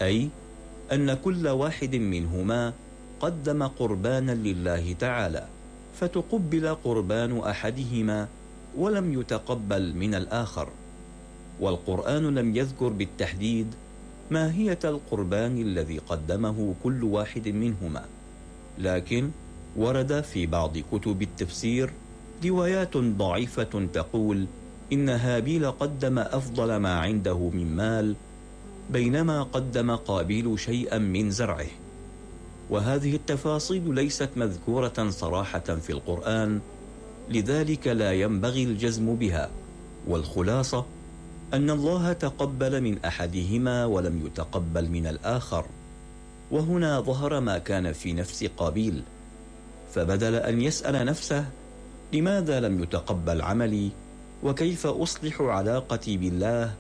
أي أن كل واحد منهما قدم قربانا لله تعالى، فتقبل قربان أحدهما ولم يتقبل من الآخر. والقرآن لم يذكر بالتحديد ماهية القربان الذي قدمه كل واحد منهما، لكن ورد في بعض كتب التفسير روايات ضعيفة تقول إن هابيل قدم أفضل ما عنده من مال، بينما قدم قابيل شيئا من زرعه. وهذه التفاصيل ليست مذكورة صراحة في القرآن، لذلك لا ينبغي الجزم بها. والخلاصة أن الله تقبل من أحدهما ولم يتقبل من الآخر. وهنا ظهر ما كان في نفس قابيل، فبدل أن يسأل نفسه لماذا لم يتقبل عملي وكيف أصلح علاقتي بالله،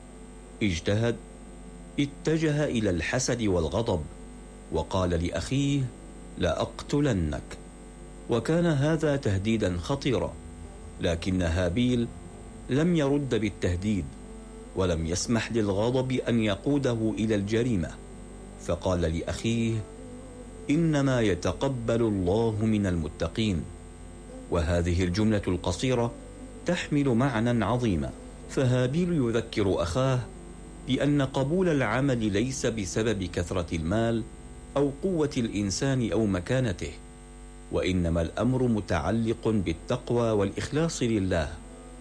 اتجه إلى الحسد والغضب، وقال لأخيه لأقتلنك. وكان هذا تهديدا خطيرا، لكن هابيل لم يرد بالتهديد، ولم يسمح للغضب أن يقوده إلى الجريمة، فقال لأخيه إنما يتقبل الله من المتقين. وهذه الجملة القصيرة تحمل معنى عظيما، فهابيل يذكر أخاه بأن قبول العمل ليس بسبب كثرة المال أو قوة الإنسان أو مكانته، وإنما الأمر متعلق بالتقوى والإخلاص لله.